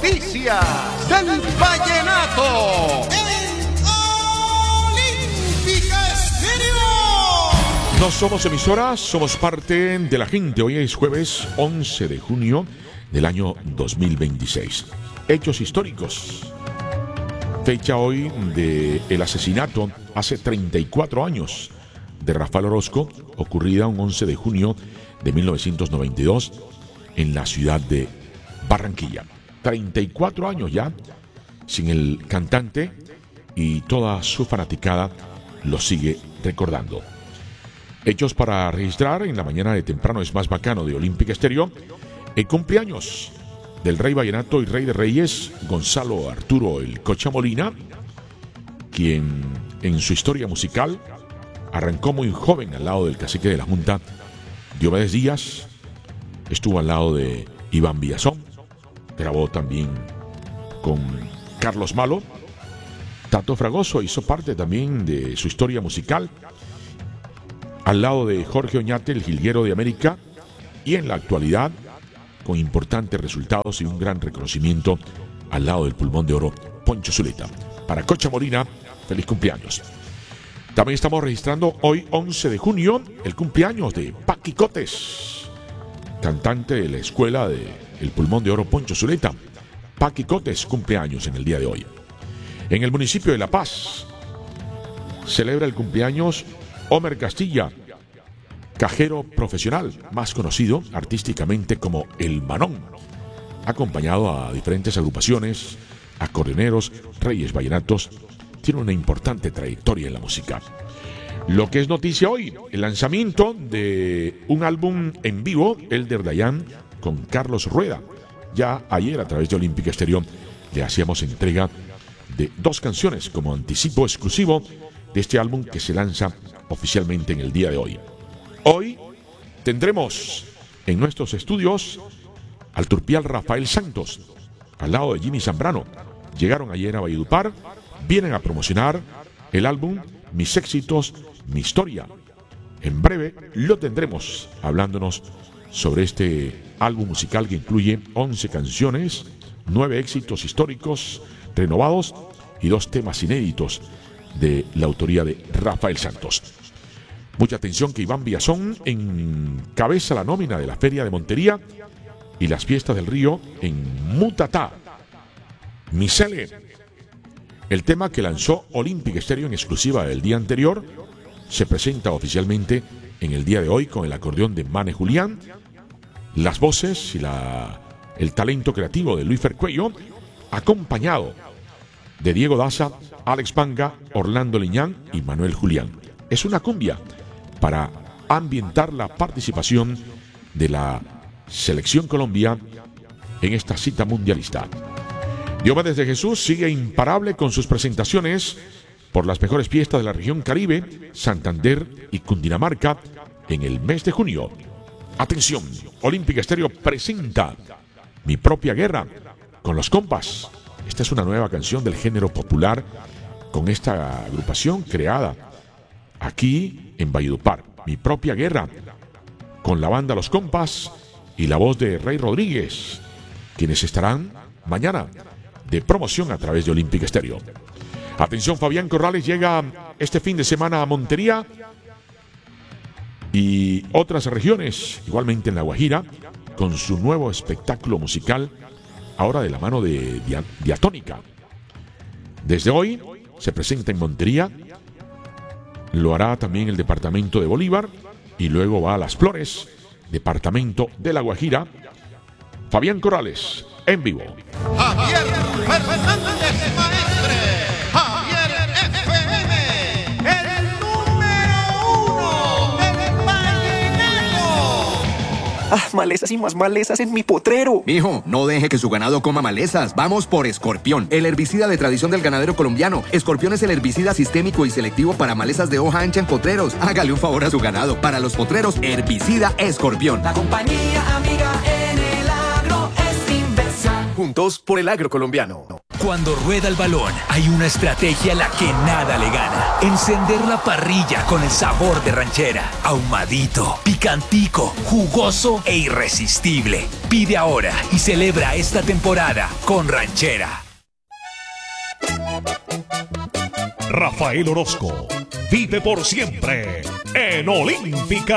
noticias del vallenato. Olímpica Estéreo. No somos emisoras, somos parte de la gente. Hoy es jueves 11 de junio del año 2026. Hechos históricos. Fecha hoy del asesinato hace 34 años de Rafael Orozco, ocurrida un 11 de junio de 1992 en la ciudad de Barranquilla. 34 años ya sin el cantante y toda su fanaticada lo sigue recordando. Hechos para registrar en la mañana de temprano es más bacano de Olímpica Estéreo. El cumpleaños del rey vallenato y rey de reyes, Gonzalo Arturo el Cocha Molina, quien en su historia musical arrancó muy joven al lado del cacique de la Junta, Diomedes Díaz, estuvo al lado de Iván Villazón, grabó también con Carlos Malo. Tato Fragoso hizo parte también de su historia musical, al lado de Jorge Oñate, el jilguero de América, y en la actualidad, con importantes resultados y un gran reconocimiento, al lado del pulmón de oro, Poncho Zuleta. Para Cocha Molina, feliz cumpleaños. También estamos registrando hoy, 11 de junio, el cumpleaños de Paqui Cotes, cantante de la escuela de El Pulmón de Oro Poncho Zuleta. Paqui Cotes cumpleaños en el día de hoy. En el municipio de La Paz celebra el cumpleaños Homer Castilla, cajero profesional, más conocido artísticamente como El Manón, acompañado a diferentes agrupaciones, acordeoneros, reyes vallenatos. Tiene una importante trayectoria en la música. Lo que es noticia hoy, el lanzamiento de un álbum en vivo, Elder Dayan, con Carlos Rueda. Ya ayer a través de Olímpica Estéreo le hacíamos entrega de 2 canciones como anticipo exclusivo de este álbum que se lanza oficialmente en el día de hoy. Hoy tendremos en nuestros estudios al turpial Rafael Santos, al lado de Jimmy Zambrano. Llegaron ayer a Valledupar, vienen a promocionar el álbum Mis Éxitos, Mi Historia. En breve lo tendremos hablándonos sobre este álbum musical que incluye 11 canciones, 9 éxitos históricos renovados y 2 temas inéditos de la autoría de Rafael Santos. Mucha atención que Iván Villazón encabeza la nómina de la Feria de Montería y las Fiestas del Río en Mutatá. Misele, el tema que lanzó Olímpica Estéreo en exclusiva del día anterior, se presenta oficialmente en el día de hoy con el acordeón de Mane Julián, las voces y el talento creativo de Luis Fercuello, acompañado de Diego Daza, Alex Panga, Orlando Liñán y Manuel Julián. Es una cumbia para ambientar la participación de la Selección Colombia en esta cita mundialista. Diomedes de Jesús sigue imparable con sus presentaciones por las mejores fiestas de la región Caribe, Santander y Cundinamarca en el mes de junio. Atención, Olímpica Estéreo presenta Mi Propia Guerra con los compas. Esta es una nueva canción del género popular con esta agrupación creada aquí en Valledupar. Mi Propia Guerra con la banda Los Compas y la voz de Rey Rodríguez, quienes estarán mañana de promoción a través de Olímpica Estéreo. Atención, Fabián Corrales llega este fin de semana a Montería y otras regiones, igualmente en La Guajira, con su nuevo espectáculo musical, ahora de la mano de Diatónica. Desde hoy se presenta en Montería, lo hará también el departamento de Bolívar y luego va a Las Flores, departamento de La Guajira. Fabián Corrales, en vivo. Javier Fernández Maestre. Javier FM. El número 1 del vallenato. Malezas y más malezas en mi potrero. Mijo, no deje que su ganado coma malezas. Vamos por Escorpión, el herbicida de tradición del ganadero colombiano. Escorpión es el herbicida sistémico y selectivo para malezas de hoja ancha en potreros. Hágale un favor a su ganado. Para los potreros, herbicida Escorpión. La compañía amiga en el agro es Inversa. Juntos por el agro colombiano. Cuando rueda el balón, hay una estrategia a la que nada le gana. Encender la parrilla con el sabor de ranchera. Ahumadito, picantico, jugoso e irresistible. Pide ahora y celebra esta temporada con ranchera. Rafael Orozco vive por siempre en Olímpica.